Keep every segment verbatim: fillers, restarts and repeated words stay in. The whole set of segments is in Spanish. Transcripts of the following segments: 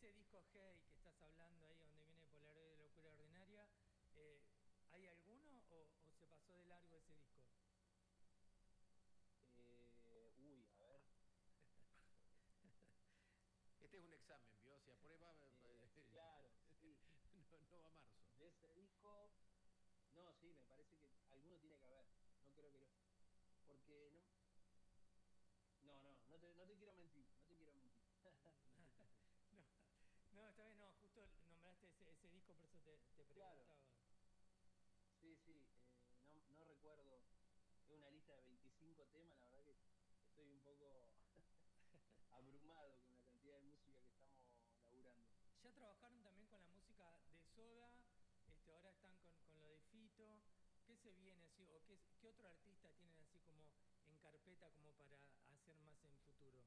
ese disco Hey que estás hablando ahí, donde viene Polaroid de Locura Ordinaria, eh, ¿hay alguno o, o se pasó de largo ese disco? Eh, uy, a ver. Este es un examen, ¿vio? Si aprueba, Eh, claro, sí. no, no va a marzo. De ese disco, no, sí, me parece que alguno tiene que haber. No creo que no. Porque no. No, no, no te, no te quiero mentir, no te quiero mentir. no, no, está bien, no, justo nombraste ese, ese disco, por eso te, te Claro, preguntaba. sí, sí, eh, no, no recuerdo. Es una lista de veinticinco temas, la verdad que estoy un poco abrumado con la cantidad de música que estamos laburando. Ya trabajaron también con la música de Soda, este, ahora están con, con lo de Fito. ¿Qué se viene así? ¿O qué, qué otro artista tienen así como en carpeta como para hacer más en futuro?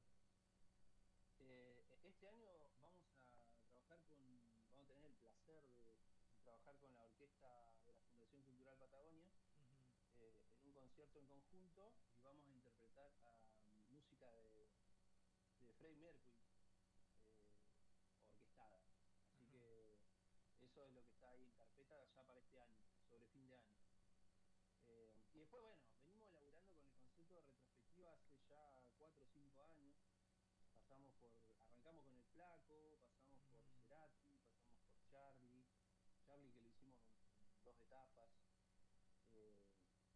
Eh, este año vamos a trabajar con, vamos a tener el placer de, de trabajar con la orquesta de la Fundación Cultural Patagonia Ujú. eh, en un concierto en conjunto y vamos a interpretar a música de, de Freddie Mercury eh, orquestada. Así Ajá. que eso es lo que está ahí en carpeta ya para este año, sobre fin de año. Eh, y después, bueno, venimos elaborando con el concepto de retrospectiva hace ya cuatro o cinco años. Pasamos por, arrancamos con el Flaco, pasamos por Mm. Cerati, pasamos por Charlie, Charlie que lo hicimos en, en dos etapas. eh,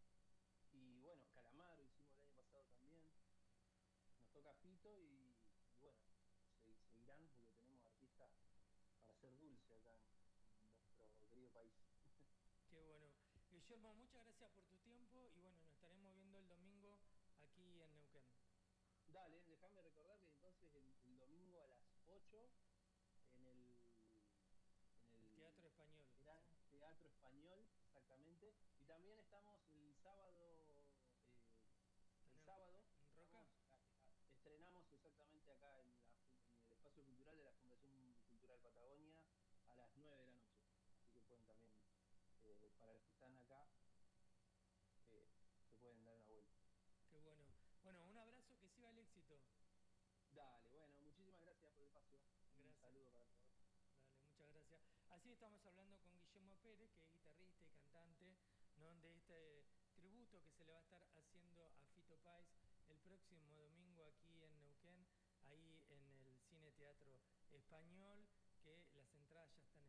y bueno, Calamaro hicimos el año pasado también. Nos toca Fito y, y bueno, se, seguirán porque tenemos artistas para hacer dulce acá en, en nuestro querido país. Qué bueno. Guillermo, muchas gracias por tu tiempo y bueno, nos estaremos viendo el domingo aquí en Neuquén. Dale, déjame recordar que entonces el, el domingo a las ocho en el, en El Teatro el Español. Sí. Gran Teatro Español, exactamente. Y también estamos el sábado, eh, el ¿Están en, sábado en Roca? estamos a- a- estrenamos exactamente acá en, la fu- en el espacio cultural de la Fundación Cultural Patagonia a las nueve de la noche. Así que pueden también, eh, para los que están acá, eh, se pueden dar una vuelta. Qué bueno. Bueno, un abrazo, que siga el éxito. Dale, bueno, muchísimas gracias por el espacio. Un Gracias. saludo para todos. Dale, muchas gracias. Así estamos hablando con Guillermo Pérez, que es guitarrista y cantante, ¿no?, de este tributo que se le va a estar haciendo a Fito Páez el próximo domingo aquí en Neuquén, ahí en el Cine Teatro Español, que las entradas ya están